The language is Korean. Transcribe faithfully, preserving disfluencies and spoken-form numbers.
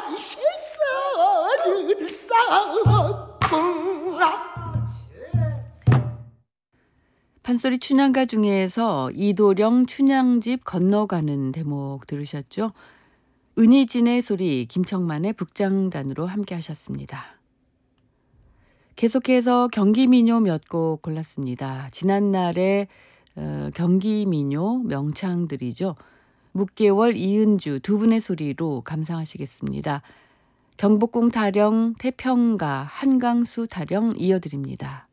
세상을 쌓았구나. 판소리 춘향가 중에서 이도령 춘향집 건너가는 대목 들으셨죠? 은희진의 소리, 김청만의 북장단으로 함께 하셨습니다. 계속해서 경기민요 몇 곡 골랐습니다. 지난날의 어, 경기민요 명창들이죠. 묵개월, 이은주 두 분의 소리로 감상하시겠습니다. 경복궁 타령, 태평가, 한강수 타령 이어드립니다.